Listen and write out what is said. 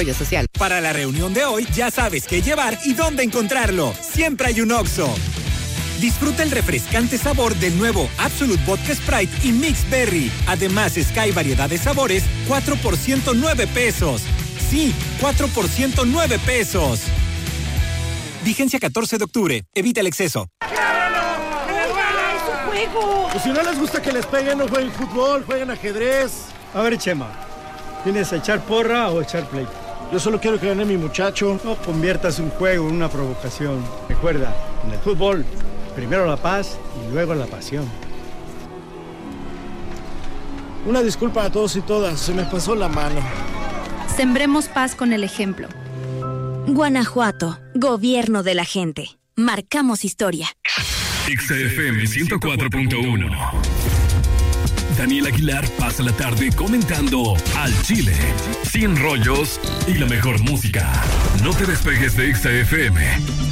Social. Para la reunión de hoy, ya sabes qué llevar y dónde encontrarlo. Siempre hay un Oxxo. Disfruta el refrescante sabor del nuevo Absolute Vodka Sprite y Mix Berry. Además, Sky variedad de sabores, 4 por 109 pesos. Sí, 4 por 109 pesos. Vigencia 14 de octubre. Evita el exceso. Pues si no les gusta que les peguen, no jueguen fútbol, jueguen ajedrez. A ver, Chema, ¿vienes a echar porra o echar pleito? Yo solo quiero que gane mi muchacho. No conviertas un juego en una provocación. Recuerda, en el fútbol, primero la paz y luego la pasión. Una disculpa a todos y todas, se me pasó la mano. Sembremos paz con el ejemplo. Guanajuato, gobierno de la gente. Marcamos historia. XFM 104.1. Daniel Aguilar pasa la tarde comentando al Chile, sin rollos y la mejor música. No te despegues de XFM.